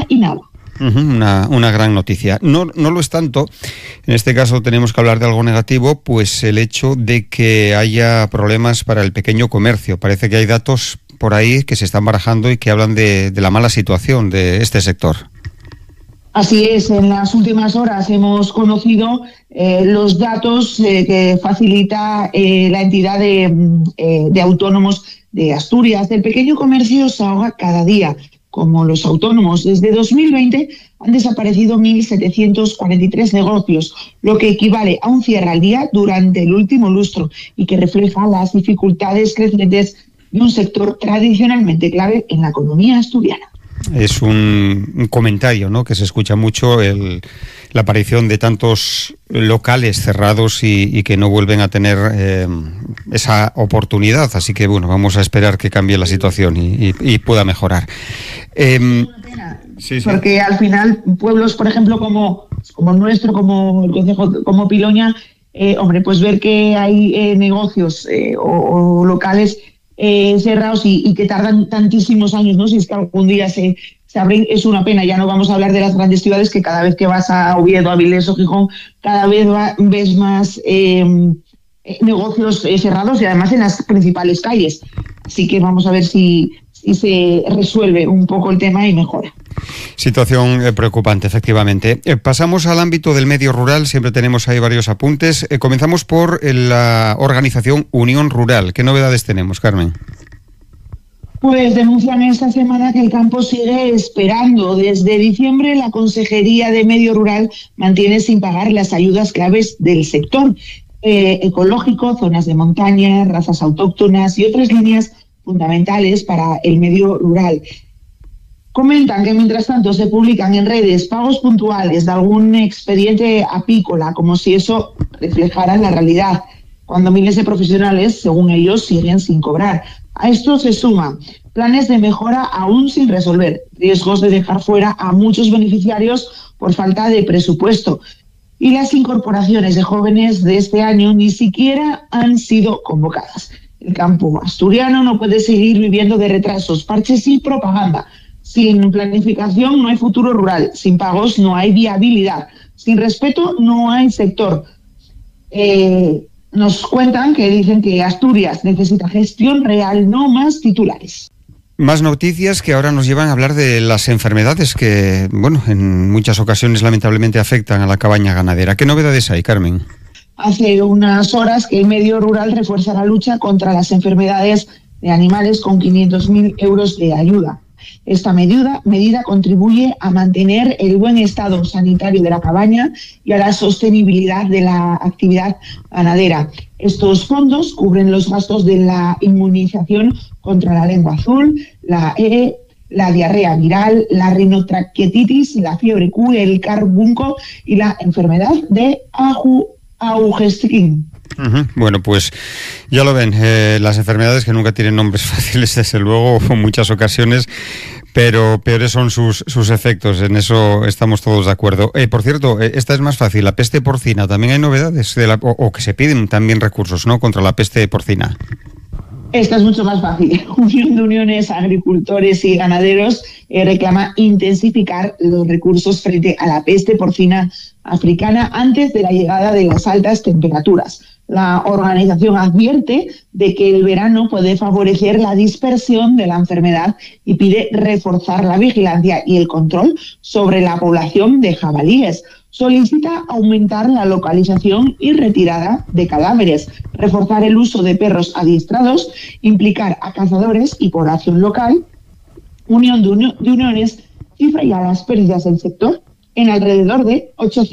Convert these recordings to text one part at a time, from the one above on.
y nada. Una gran noticia. No lo es tanto. En este caso tenemos que hablar de algo negativo, pues el hecho de que haya problemas para el pequeño comercio. Parece que hay datos por ahí que se están barajando y que hablan de la mala situación de este sector. Así es, en las últimas horas hemos conocido los datos que facilita la entidad de autónomos de Asturias. El pequeño comercio se ahoga cada día, como los autónomos. Desde 2020 han desaparecido 1.743 negocios, lo que equivale a un cierre al día durante el último lustro y que refleja las dificultades crecientes de un sector tradicionalmente clave en la economía asturiana. Es un comentario, ¿no?, que se escucha mucho, la aparición de tantos locales cerrados y que no vuelven a tener esa oportunidad. Así que, bueno, vamos a esperar que cambie la situación y pueda mejorar. Es una pena, porque al final pueblos, por ejemplo, como nuestro, como el concejo, como Piloña, pues ver que hay negocios o locales cerrados y que tardan tantísimos años, ¿no? Si es que algún día se abren, es una pena. Ya no vamos a hablar de las grandes ciudades, que cada vez que vas a Oviedo, Avilés o Gijón, cada vez ves más negocios cerrados y además en las principales calles. Así que vamos a ver si se resuelve un poco el tema y mejora. Situación preocupante, efectivamente. Pasamos al ámbito del medio rural. Siempre tenemos ahí varios apuntes. Comenzamos por la organización Unión Rural. ¿Qué novedades tenemos, Carmen? Pues denuncian esta semana que el campo sigue esperando. Desde diciembre la Consejería de Medio Rural mantiene sin pagar las ayudas claves del sector ecológico, zonas de montaña, razas autóctonas y otras líneas fundamentales para el medio rural. Comentan que mientras tanto se publican en redes pagos puntuales de algún expediente apícola, como si eso reflejara la realidad, cuando miles de profesionales, según ellos, siguen sin cobrar. A esto se suman planes de mejora aún sin resolver, riesgos de dejar fuera a muchos beneficiarios por falta de presupuesto. Y las incorporaciones de jóvenes de este año ni siquiera han sido convocadas. El campo asturiano no puede seguir viviendo de retrasos, parches y propaganda. Sin planificación no hay futuro rural, sin pagos no hay viabilidad, sin respeto no hay sector. Nos cuentan que dicen que Asturias necesita gestión real, no más titulares. Más noticias que ahora nos llevan a hablar de las enfermedades que, bueno, en muchas ocasiones lamentablemente afectan a la cabaña ganadera. ¿Qué novedades hay, Carmen? Hace unas horas que el medio rural refuerza la lucha contra las enfermedades de animales con 500.000 euros de ayuda. Esta medida contribuye a mantener el buen estado sanitario de la cabaña y a la sostenibilidad de la actividad ganadera. Estos fondos cubren los gastos de la inmunización contra la lengua azul, la EE, la diarrea viral, la rinotraqueatitis, la fiebre Q, el carbunco y la enfermedad de Augestrin. Bueno, pues ya lo ven, las enfermedades que nunca tienen nombres fáciles, desde luego, en muchas ocasiones, pero peores son sus efectos, en eso estamos todos de acuerdo. Por cierto, esta es más fácil, la peste porcina, también hay novedades, o que se piden también recursos, ¿no?, contra la peste porcina. Esta es mucho más fácil. Unión de Uniones Agricultores y Ganaderos reclama intensificar los recursos frente a la peste porcina africana antes de la llegada de las altas temperaturas. La organización advierte de que el verano puede favorecer la dispersión de la enfermedad y pide reforzar la vigilancia y el control sobre la población de jabalíes. Solicita aumentar la localización y retirada de cadáveres, reforzar el uso de perros adiestrados, implicar a cazadores y población local. Unión de Uniones cifra ya las pérdidas del sector en alrededor de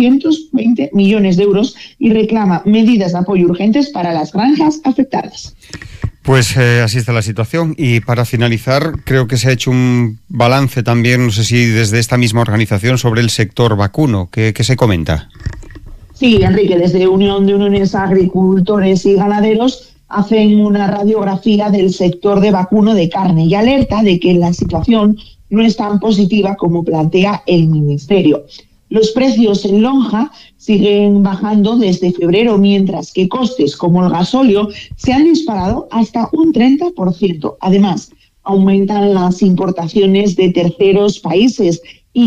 820 millones de euros y reclama medidas de apoyo urgentes para las granjas afectadas. Pues así está la situación. Y para finalizar, creo que se ha hecho un balance también, no sé si desde esta misma organización, sobre el sector vacuno. ¿Qué se comenta? Sí, Enrique, desde Unión de Uniones Agricultores y Ganaderos hacen una radiografía del sector de vacuno de carne y alerta de que la situación no es tan positiva como plantea el Ministerio. Los precios en lonja siguen bajando desde febrero, mientras que costes como el gasóleo se han disparado hasta un 30%. Además, aumentan las importaciones de terceros países